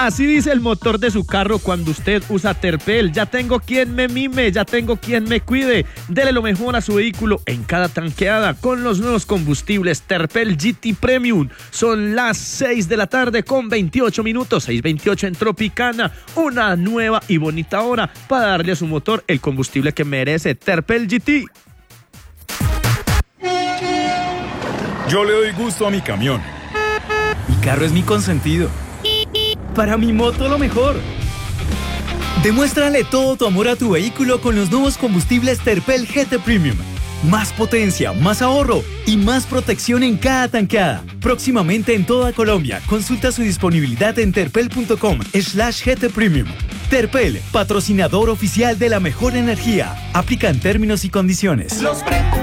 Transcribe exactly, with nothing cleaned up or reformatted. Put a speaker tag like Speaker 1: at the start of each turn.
Speaker 1: Así dice el motor de su carro cuando usted usa Terpel. Ya tengo quien me mime, ya tengo quien me cuide. Dele lo mejor a su vehículo en cada tanqueada con los nuevos combustibles Terpel G T Premium. Son las seis de la tarde con veintiocho minutos, seis veintiocho en Tropicana. Una nueva y bonita hora para darle a su motor el combustible que merece. Terpel G T.
Speaker 2: Yo le doy gusto a mi camión.
Speaker 3: Mi carro es mi consentido. Para mi moto lo mejor. Demuéstrale todo tu amor a tu vehículo con los nuevos combustibles Terpel G T Premium. Más potencia, más ahorro y más protección en cada tanqueada. Próximamente en toda Colombia. Consulta su disponibilidad en terpel.com slash GT Premium. Terpel, patrocinador oficial de la mejor energía. Aplican términos y condiciones.
Speaker 4: Los pre-